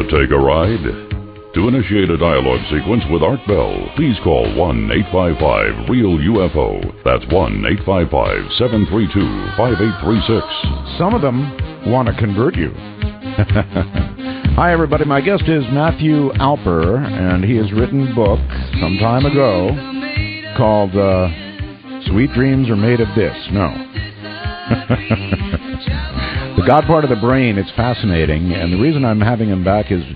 Take a ride? To initiate a dialogue sequence with Art Bell, please call 1-855-REAL-UFO. That's 1-855-732-5836. Some of them want to convert you. Hi, everybody. My guest is Matthew Alper, and he has written a book some time ago called Sweet Dreams Are Made of This. No. The God part of the brain, it's fascinating, and the reason I'm having him back is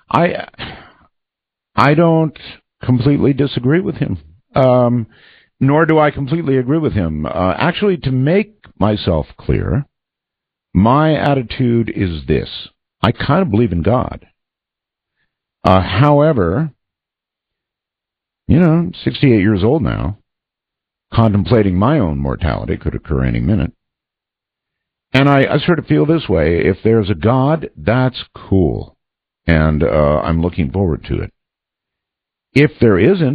I don't completely disagree with him, nor do I completely agree with him. Actually, to make myself clear, my attitude is this. I kind of believe in God. However, 68 years old now, contemplating my own mortality, could occur any minute. And I sort of feel this way. If there's a God, that's cool. And I'm looking forward to it. If there isn't,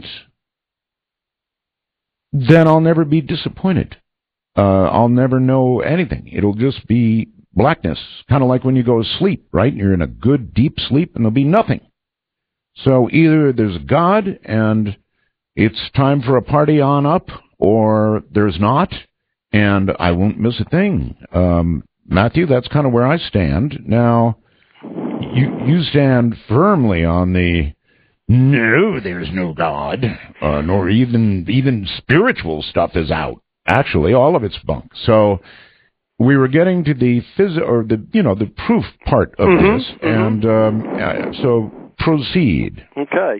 then I'll never be disappointed. I'll never know anything. It'll just be blackness, kind of like when you go to sleep, right? You're in a good, deep sleep, and there'll be nothing. So either there's a God, and it's time for a party on up, or there's not, and I won't miss a thing. Matthew, that's kind of where I stand. Now, you stand firmly on the no, there's no God, nor even spiritual stuff is out. Actually, all of it's bunk. So we were getting to the the proof part of this, and so proceed. Okay.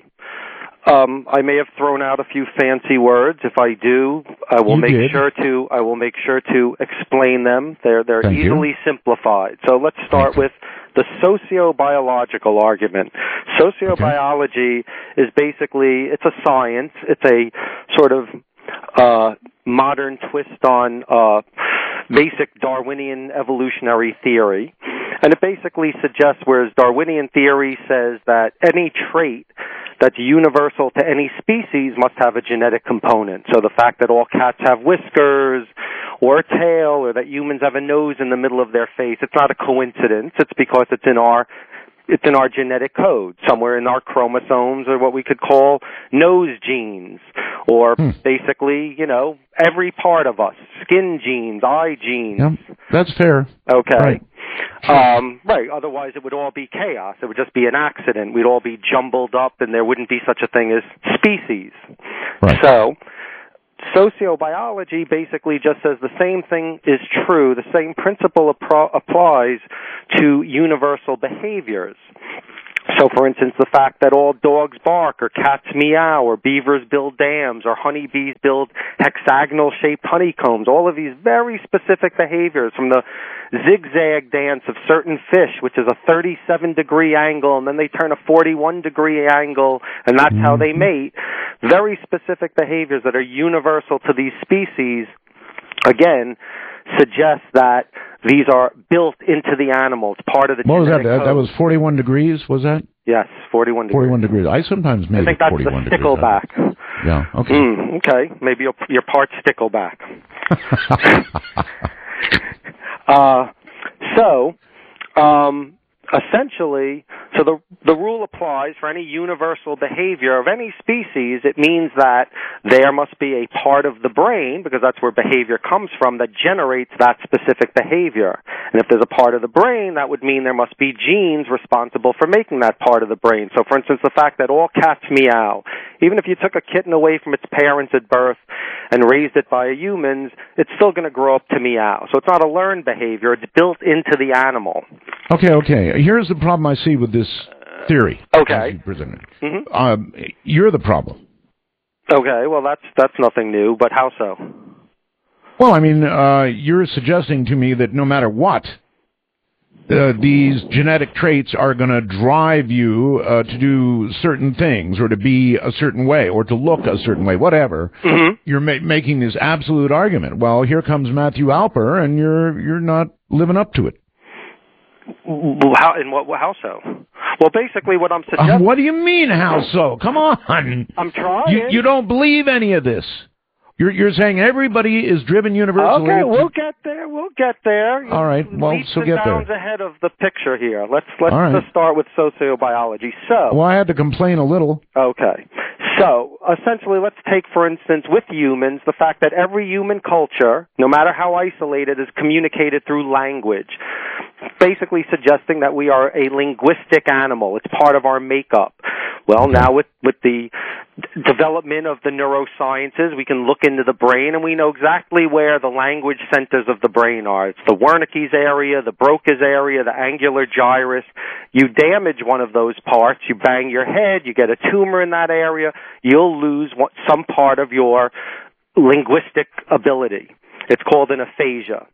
I may have thrown out a few fancy words. If I do, I will make sure to explain them. They're easily simplified. So let's start with the sociobiological argument. Sociobiology is basically, it's a science. It's a sort of modern twist on basic Darwinian evolutionary theory. And it basically suggests, whereas Darwinian theory says that any trait that's universal to any species must have a genetic component. So the fact that all cats have whiskers or a tail, or that humans have a nose in the middle of their face, it's not a coincidence. It's because it's in our genetic code, somewhere in our chromosomes, or what we could call nose genes, or basically, every part of us, skin genes, eye genes. Yeah, that's fair. Okay. Right. Right. Otherwise, it would all be chaos. It would just be an accident. We'd all be jumbled up, and there wouldn't be such a thing as species. Right. So, sociobiology basically just says the same thing is true. The same principle applies to universal behaviors. So, for instance, the fact that all dogs bark, or cats meow, or beavers build dams, or honeybees build hexagonal-shaped honeycombs, all of these very specific behaviors, from the zigzag dance of certain fish, which is a 37-degree angle, and then they turn a 41-degree angle, and that's how they mate. Very specific behaviors that are universal to these species, again, suggest that these are built into the animal. It's part of the genetic code. What was that? That was 41 degrees, was that? Yes, 41 degrees. 41 degrees. I sometimes made it 41 degrees. I think that's the stickleback. Yeah, okay. Okay, maybe your part stickleback. Essentially, the rule applies for any universal behavior of any species. It means that there must be a part of the brain, because that's where behavior comes from, that generates that specific behavior. And if there's a part of the brain, that would mean there must be genes responsible for making that part of the brain. So, for instance, the fact that all cats meow, even if you took a kitten away from its parents at birth and raised it by humans, it's still going to grow up to meow. So it's not a learned behavior. It's built into the animal. Okay. Here's the problem I see with this theory. Okay. You're the problem. Okay, well, that's nothing new, but how so? Well, I mean, you're suggesting to me that no matter what, these genetic traits are going to drive you to do certain things, or to be a certain way, or to look a certain way, whatever. You're making this absolute argument. Well, here comes Matthew Alper, and you're not living up to it. How so? Well, basically, what I'm suggesting. What do you mean, how so? Come on. I'm trying. You don't believe any of this. You're saying everybody is driven universally. Okay, we'll get there. We'll get there. All right. Well, so get there. Leaps and bounds ahead of the picture here. Let's just start with sociobiology. Well, I had to complain a little. Okay. So, essentially, let's take, for instance, with humans, the fact that every human culture, no matter how isolated, is communicated through language, basically suggesting that we are a linguistic animal. It's part of our makeup. Well, now with the development of the neurosciences, we can look into the brain, and we know exactly where the language centers of the brain are. It's the Wernicke's area, the Broca's area, the angular gyrus. You damage one of those parts, you bang your head, you get a tumor in that area, you'll lose some part of your linguistic ability. It's called an aphasia.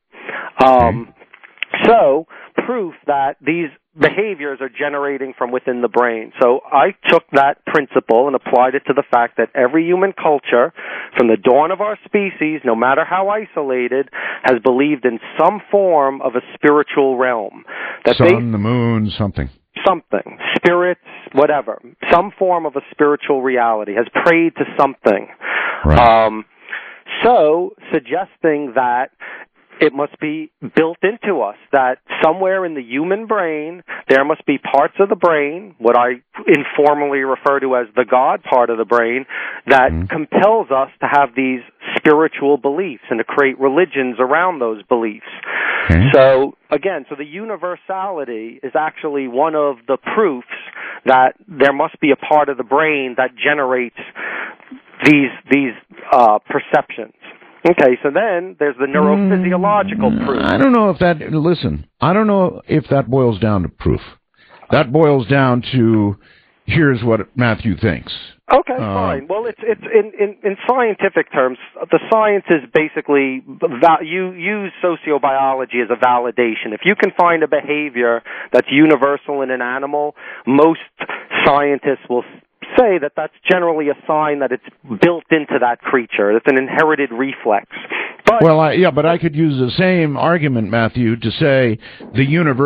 So, proof that these behaviors are generating from within the brain. So I took that principle and applied it to the fact that every human culture, from the dawn of our species, no matter how isolated, has believed in some form of a spiritual realm. That sun, the moon, something. Something. Spirits, whatever. Some form of a spiritual reality, has prayed to something. Right. So, suggesting that it must be built into us, that somewhere in the human brain, there must be parts of the brain, what I informally refer to as the God part of the brain, that compels us to have these spiritual beliefs and to create religions around those beliefs. So, again, the universality is actually one of the proofs that there must be a part of the brain that generates these perceptions. Okay, so then there's the neurophysiological proof. I don't know if that, listen, I don't know if that boils down to proof. That boils down to, here's what Matthew thinks. Okay, fine. Well, it's in scientific terms, the science is basically, you use sociobiology as a validation. If you can find a behavior that's universal in an animal, most scientists will say that that's generally a sign that it's built into that creature. It's an inherited reflex. But, but I could use the same argument, Matthew, to say the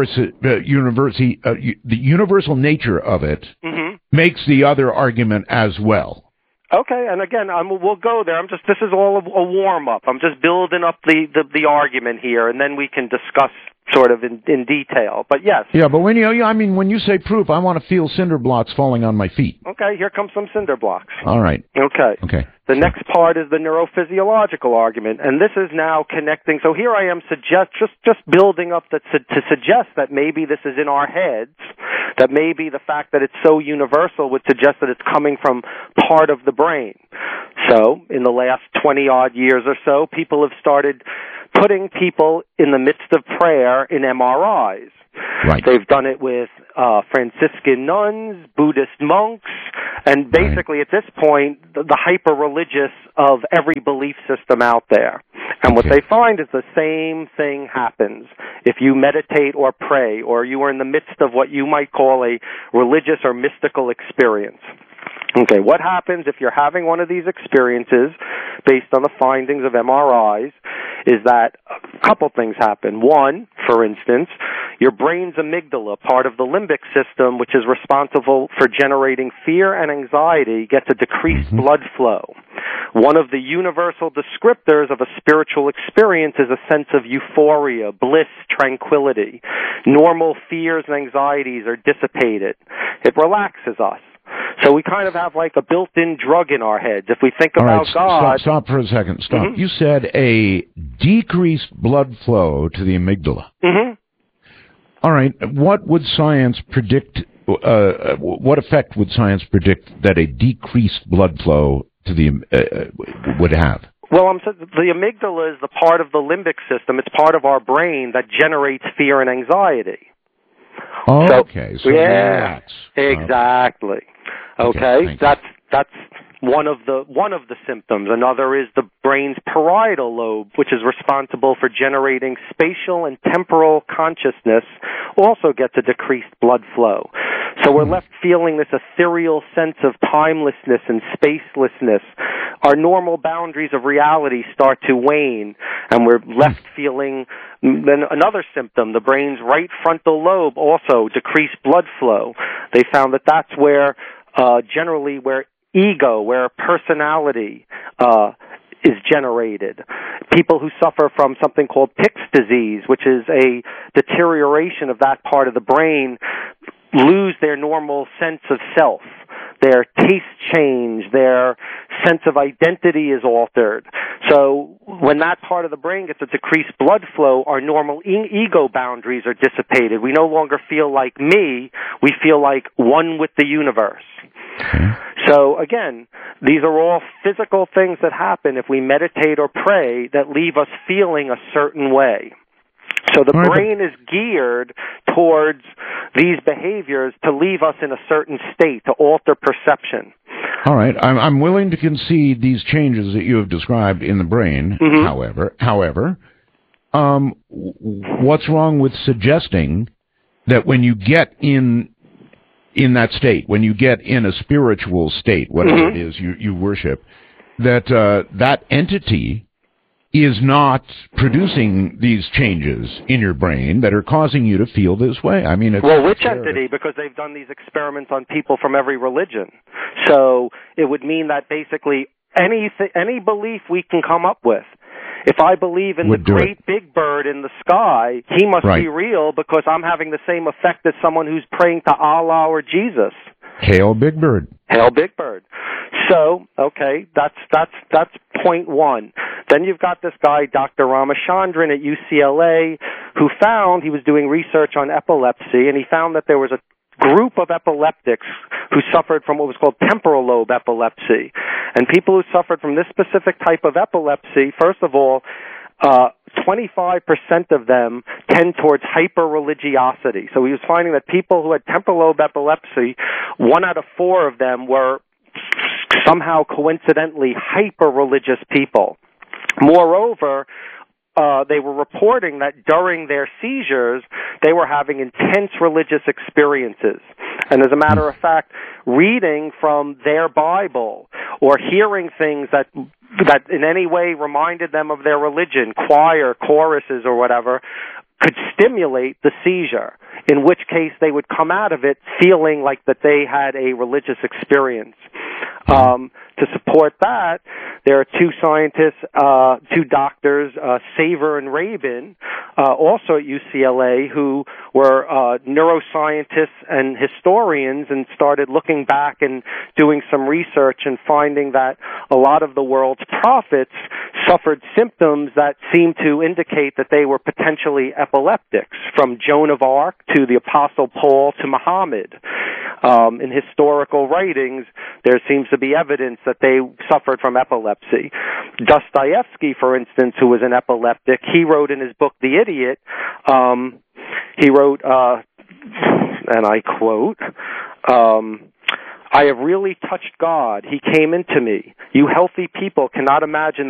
universal nature of it makes the other argument as well. Okay, and again, we'll go there. This is all a warm-up. I'm just building up the argument here, and then we can discuss sort of in detail. But yes. Yeah, but when you say proof, I want to feel cinder blocks falling on my feet. Okay, here comes some cinder blocks. All right. Okay. The next part is the neurophysiological argument, and this is now connecting. So here I am just building up to suggest that maybe this is in our heads, that maybe the fact that it's so universal would suggest that it's coming from part of the brain. So in the last 20-odd years or so, people have started putting people in the midst of prayer in MRIs. Right. They've done it with Franciscan nuns, Buddhist monks, and basically at this point, the hyper-religious of every belief system out there. And what they find is the same thing happens if you meditate or pray, or you are in the midst of what you might call a religious or mystical experience. Okay, what happens if you're having one of these experiences based on the findings of MRIs is that a couple things happen. One, for instance, your brain's amygdala, part of the limbic system, which is responsible for generating fear and anxiety, gets a decreased blood flow. One of the universal descriptors of a spiritual experience is a sense of euphoria, bliss, tranquility. Normal fears and anxieties are dissipated. It relaxes us. So we kind of have like a built-in drug in our heads. If we think about God... Stop for a second. Stop. You said a decreased blood flow to the amygdala. All right. What would science predict... what effect would science predict that a decreased blood flow to the would have? Well, the amygdala is the part of the limbic system. It's part of our brain that generates fear and anxiety. Okay, so relax. Exactly. Okay, that's one of the symptoms. Another is the brain's parietal lobe, which is responsible for generating spatial and temporal consciousness, also gets a decreased blood flow. So we're left feeling this ethereal sense of timelessness and spacelessness. Our normal boundaries of reality start to wane, and we're left feeling then another symptom, the brain's right frontal lobe, also decreased blood flow. They found that that's where generally where ego, where personality is generated. People who suffer from something called Pick's disease, which is a deterioration of that part of the brain, lose their normal sense of self. Their tastes change, their sense of identity is altered. So when that part of the brain gets a decreased blood flow, our normal ego boundaries are dissipated. We no longer feel like me, we feel like one with the universe. So again, these are all physical things that happen if we meditate or pray that leave us feeling a certain way. So the brain is geared towards these behaviors to leave us in a certain state, to alter perception. All right. I'm willing to concede these changes that you have described in the brain. Mm-hmm. However, what's wrong with suggesting that when you get in that state, when you get in a spiritual state, whatever it is you worship, that entity is not producing these changes in your brain that are causing you to feel this way? I mean, which entity? Because they've done these experiments on people from every religion. So it would mean that basically any belief we can come up with. If I believe in the great big bird in the sky, he must be real because I'm having the same effect as someone who's praying to Allah or Jesus. Hail Big Bird. Hail Big Bird. So, okay, that's point one. Then you've got this guy, Dr. Ramachandran at UCLA, who found, he was doing research on epilepsy, and he found that there was a group of epileptics who suffered from what was called temporal lobe epilepsy. And people who suffered from this specific type of epilepsy, first of all, 25% of them tend towards hyper-religiosity. So he was finding that people who had temporal lobe epilepsy, 1 out of 4 of them were somehow coincidentally hyper-religious people. Moreover, they were reporting that during their seizures, they were having intense religious experiences. And as a matter of fact, reading from their Bible or hearing things that in any way reminded them of their religion, choir, choruses, or whatever, could stimulate the seizure, in which case they would come out of it feeling like that they had a religious experience. To support that, there are 2 scientists, 2 doctors, Saver and Rabin, also at UCLA, who were neuroscientists and historians and started looking back and doing some research and finding that a lot of the world's prophets suffered symptoms that seemed to indicate that they were potentially epileptics, from Joan of Arc to the Apostle Paul to Muhammad. In historical writings, there seems to be evidence that they suffered from epilepsy. Dostoevsky, for instance, who was an epileptic, he wrote in his book, The Idiot, he wrote, and I quote, I have really touched God. He came into me. You healthy people cannot imagine